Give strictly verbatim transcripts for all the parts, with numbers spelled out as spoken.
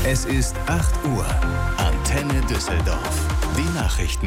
Es ist acht Uhr. Antenne Düsseldorf. Die Nachrichten.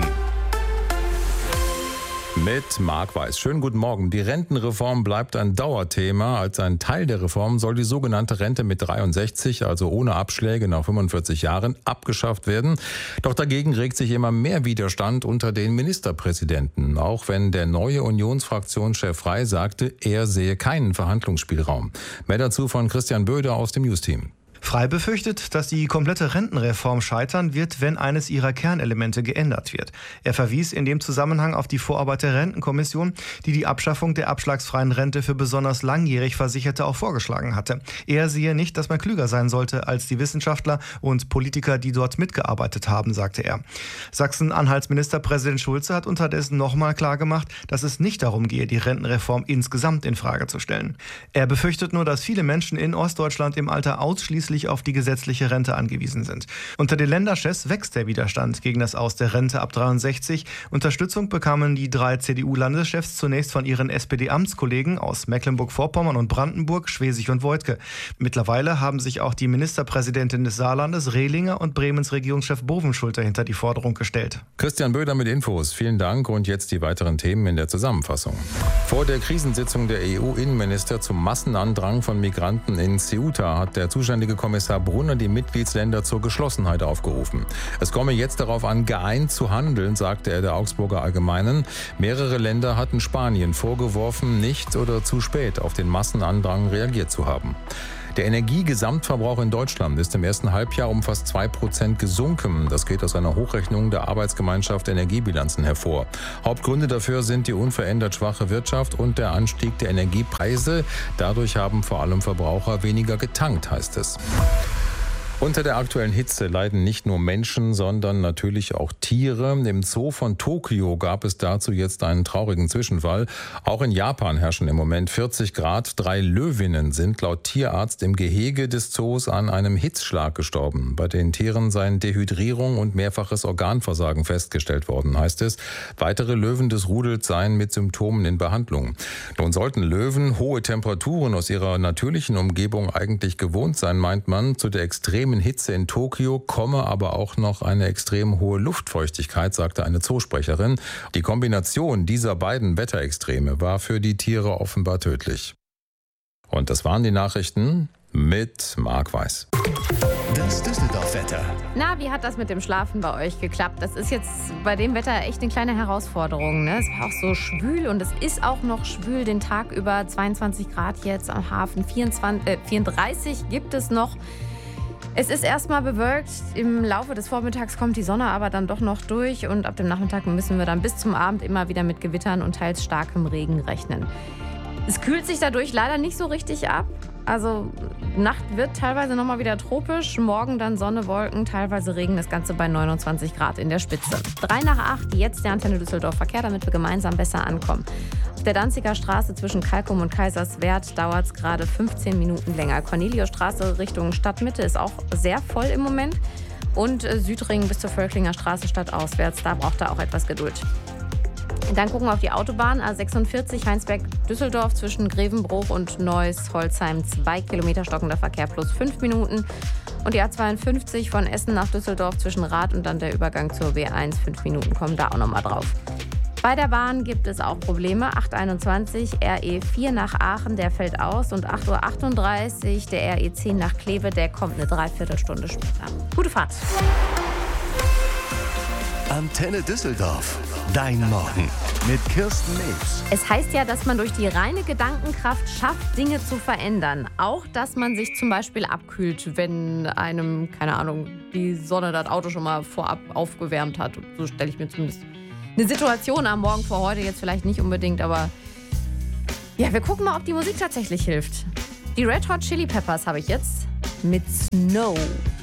Mit Marc Weiß. Schönen guten Morgen. Die Rentenreform bleibt ein Dauerthema. Als ein Teil der Reform soll die sogenannte Rente mit dreiundsechzig, also ohne Abschläge nach fünfundvierzig Jahren, abgeschafft werden. Doch dagegen regt sich immer mehr Widerstand unter den Ministerpräsidenten. Auch wenn der neue Unionsfraktionschef Frey sagte, er sehe keinen Verhandlungsspielraum. Mehr dazu von Christian Böder aus dem News-Team. Frey befürchtet, dass die komplette Rentenreform scheitern wird, wenn eines ihrer Kernelemente geändert wird. Er verwies in dem Zusammenhang auf die Vorarbeit der Rentenkommission, die die Abschaffung der abschlagsfreien Rente für besonders langjährig Versicherte auch vorgeschlagen hatte. Er sehe nicht, dass man klüger sein sollte als die Wissenschaftler und Politiker, die dort mitgearbeitet haben, sagte er. Sachsen-Anhalts Ministerpräsident Schulze hat unterdessen nochmal klargemacht, dass es nicht darum gehe, die Rentenreform insgesamt in Frage zu stellen. Er befürchtet nur, dass viele Menschen in Ostdeutschland im Alter ausschließlich auf die gesetzliche Rente angewiesen sind. Unter den Länderchefs wächst der Widerstand gegen das Aus der Rente ab dreiundsechzig. Unterstützung bekamen die drei C D U-Landeschefs zunächst von ihren S P D-Amtskollegen aus Mecklenburg-Vorpommern und Brandenburg, Schwesig und Voigtke. Mittlerweile haben sich auch die Ministerpräsidentin des Saarlandes, Rehlinger, und Bremens Regierungschef Bovenschulte hinter die Forderung gestellt. Christian Böder mit Infos. Vielen Dank und jetzt die weiteren Themen in der Zusammenfassung. Vor der Krisensitzung der E U-Innenminister zum Massenandrang von Migranten in Ceuta hat der zuständige Kommissar Brunner die Mitgliedsländer zur Geschlossenheit aufgerufen. Es komme jetzt darauf an, geeint zu handeln, sagte er der Augsburger Allgemeinen. Mehrere Länder hatten Spanien vorgeworfen, nicht oder zu spät auf den Massenandrang reagiert zu haben. Der Energiegesamtverbrauch in Deutschland ist im ersten Halbjahr um fast zwei Prozent gesunken. Das geht aus einer Hochrechnung der Arbeitsgemeinschaft Energiebilanzen hervor. Hauptgründe dafür sind die unverändert schwache Wirtschaft und der Anstieg der Energiepreise. Dadurch haben vor allem Verbraucher weniger getankt, heißt es. Unter der aktuellen Hitze leiden nicht nur Menschen, sondern natürlich auch Tiere. Im Zoo von Tokio gab es dazu jetzt einen traurigen Zwischenfall. Auch in Japan herrschen im Moment vierzig Grad. Drei Löwinnen sind laut Tierarzt im Gehege des Zoos an einem Hitzschlag gestorben. Bei den Tieren seien Dehydrierung und mehrfaches Organversagen festgestellt worden, heißt es. Weitere Löwen des Rudels seien mit Symptomen in Behandlung. Nun sollten Löwen hohe Temperaturen aus ihrer natürlichen Umgebung eigentlich gewohnt sein, meint man. Zu der extremen Hitze in Tokio komme aber auch noch eine extrem hohe Luftfeuchtigkeit, sagte eine Zoosprecherin. Die Kombination dieser beiden Wetterextreme war für die Tiere offenbar tödlich. Und das waren die Nachrichten mit Marc Weiß. Das Düsseldorf-Wetter. Na, wie hat das mit dem Schlafen bei euch geklappt? Das ist jetzt bei dem Wetter echt eine kleine Herausforderung, ne? Es war auch so schwül und es ist auch noch schwül den Tag über. zweiundzwanzig Grad jetzt am Hafen, vierundzwanzig, äh, vierunddreißig gibt es noch. Es ist erstmal bewölkt, im Laufe des Vormittags kommt die Sonne aber dann doch noch durch und ab dem Nachmittag müssen wir dann bis zum Abend immer wieder mit Gewittern und teils starkem Regen rechnen. Es kühlt sich dadurch leider nicht so richtig ab. Also Nacht wird teilweise nochmal wieder tropisch, morgen dann Sonne, Wolken, teilweise Regen, das Ganze bei neunundzwanzig Grad in der Spitze. Drei nach acht, jetzt der Antenne Düsseldorf Verkehr, damit wir gemeinsam besser ankommen. Auf der Danziger Straße zwischen Kalkum und Kaiserswerth dauert es gerade fünfzehn Minuten länger. Corneliusstraße Richtung Stadtmitte ist auch sehr voll im Moment. Und Südring bis zur Völklinger Straße stadtauswärts, da braucht er auch etwas Geduld. Dann gucken wir auf die Autobahn A sechsundvierzig Heinsberg-Düsseldorf zwischen Grevenbruch und Neuss-Holzheim. Zwei Kilometer stockender Verkehr plus fünf Minuten. Und die A zweiundfünfzig von Essen nach Düsseldorf zwischen Rath und dann der Übergang zur B eins. Fünf Minuten kommen da auch nochmal drauf. Bei der Bahn gibt es auch Probleme. acht einundzwanzig R E vier nach Aachen, der fällt aus. Und acht Uhr achtunddreißig der R E zehn nach Kleve, der kommt eine Dreiviertelstunde später. Gute Fahrt. Antenne Düsseldorf. Dein Morgen mit Kirsten Nebs. Es heißt ja, dass man durch die reine Gedankenkraft schafft, Dinge zu verändern. Auch, dass man sich zum Beispiel abkühlt, wenn einem, keine Ahnung, die Sonne das Auto schon mal vorab aufgewärmt hat. So stelle ich mir zumindest eine Situation am Morgen vor heute jetzt vielleicht nicht unbedingt, aber ja, wir gucken mal, ob die Musik tatsächlich hilft. Die Red Hot Chili Peppers habe ich jetzt mit Snow.